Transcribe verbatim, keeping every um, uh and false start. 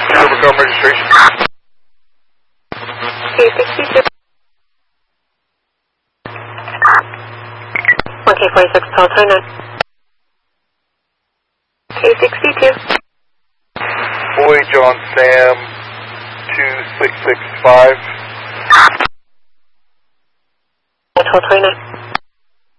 Overcome registration. K sixty-two. one K forty-six, twelve twenty-nine. K sixty-two. Boy John Sam, two six six five. twelve twenty-nine.